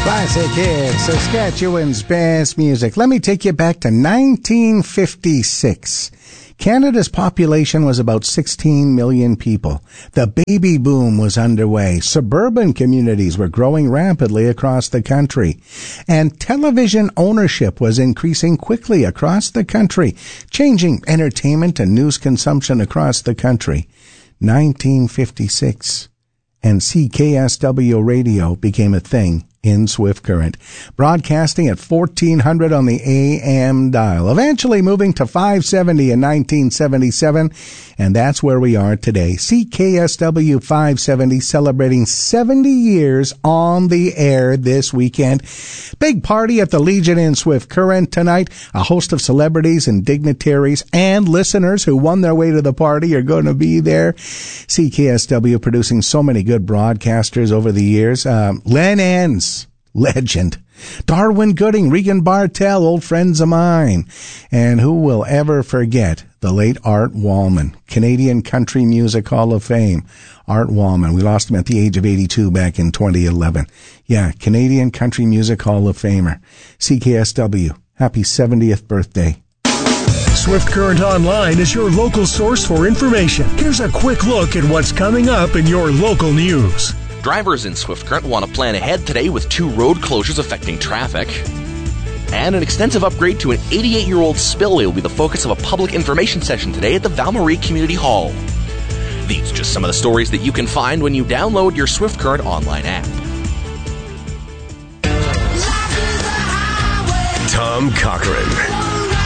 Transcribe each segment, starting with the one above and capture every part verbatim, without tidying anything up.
Classic hits, Saskatchewan's best music. Let me take you back to nineteen fifty-six. Canada's population was about sixteen million people. The baby boom was underway. Suburban communities were growing rapidly across the country. And television ownership was increasing quickly across the country, changing entertainment and news consumption across the country. nineteen fifty-six. And C K S W radio became a thing in Swift Current, broadcasting at fourteen hundred on the A M dial, eventually moving to five seventy in nineteen seventy-seven, and that's where we are today. C K S W five seventy celebrating seventy years on the air this weekend. Big party at the Legion in Swift Current tonight. A host of celebrities and dignitaries and listeners who won their way to the party are going to be there. C K S W producing so many good broadcasters over the years. Um, Len Enns, legend. Darwin Gooding, Regan Bartel, old friends of mine. And who will ever forget the late Art Wallman, Canadian Country Music Hall of Fame. Art Wallman, we lost him at the age of eighty-two back in twenty eleven. Yeah, Canadian Country Music Hall of Famer. C K S W, happy seventieth birthday. Swift Current Online is your local source for information. Here's a quick look at what's coming up in your local news. Drivers in Swift Current want to plan ahead today with two road closures affecting traffic. And an extensive upgrade to an eighty-eight-year-old spillway will be the focus of a public information session today at the Val-Marie Community Hall. These are just some of the stories that you can find when you download your Swift Current online app. Tom Cochrane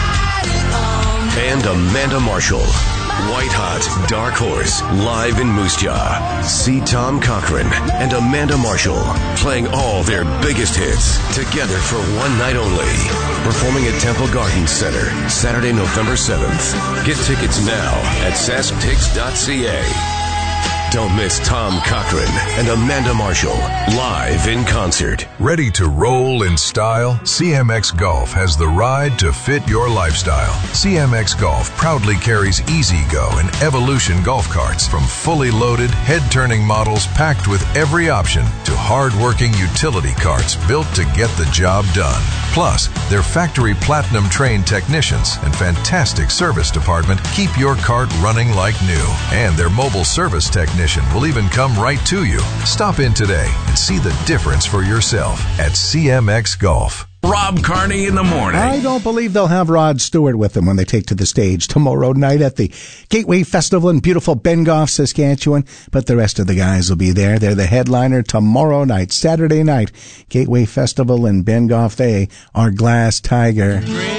and Amanda Marshall. White Hot Dark Horse, live in Moose Jaw. See Tom Cochrane and Amanda Marshall playing all their biggest hits together for one night only. Performing at Temple Gardens Center, Saturday, November seventh. Get tickets now at sask tix dot c a. Don't miss Tom Cochrane and Amanda Marshall live in concert. Ready to roll in style? C M X Golf has the ride to fit your lifestyle. C M X Golf proudly carries E-Z-Go and Evolution golf carts, from fully loaded, head-turning models packed with every option to hard-working utility carts built to get the job done. Plus, their factory platinum-trained technicians and fantastic service department keep your cart running like new. And their mobile service technician will even come right to you. Stop in today and see the difference for yourself at C M X Golf. Rob Carney in the morning. I don't believe they'll have Rod Stewart with them when they take to the stage tomorrow night at the Gateway Festival in beautiful Bengoff, Saskatchewan. But the rest of the guys will be there. They're the headliner tomorrow night, Saturday night. Gateway Festival in Bengoff. They are Glass Tiger.